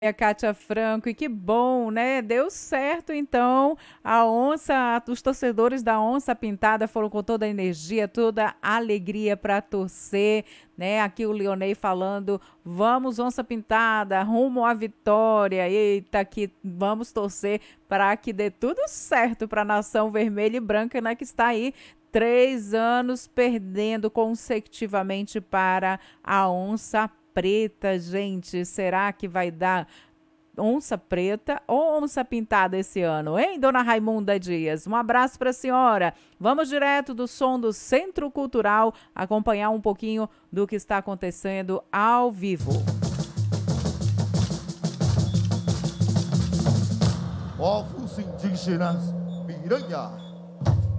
A Kátia Franco, e que bom, né? Deu certo, então. A onça, os torcedores da Onça Pintada foram com toda a energia, toda a alegria para torcer, né? Aqui o Leonei falando, vamos Onça Pintada, rumo à vitória. Eita, que vamos torcer para que dê tudo certo para a nação vermelha e branca, né? Que está aí 3 anos perdendo consecutivamente para a Onça Preta, gente. Será que vai dar onça preta ou onça pintada esse ano, hein, dona Raimunda Dias? Um abraço para a senhora. Vamos direto do som do Centro Cultural acompanhar um pouquinho do que está acontecendo ao vivo. Povos indígenas Piranha.